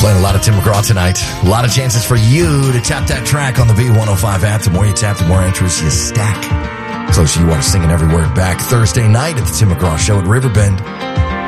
Playing a lot of Tim McGraw tonight. A lot of chances for you to tap that track on the V105 app. The more you tap, the more entries you stack. Closer you are to singing every word back. Thursday night at the Tim McGraw Show at Riverbend.